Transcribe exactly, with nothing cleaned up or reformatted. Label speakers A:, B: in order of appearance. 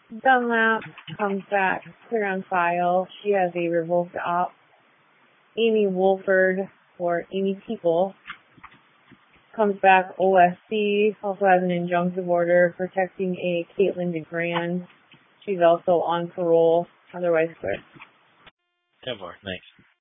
A: Dunlap comes back clear on file. She has a revoked op. Amy Wolford, or Amy People, comes back O S C, also has an injunctive order protecting a Caitlin DeGrand. She's also on parole, otherwise quit.
B: ten four, nice.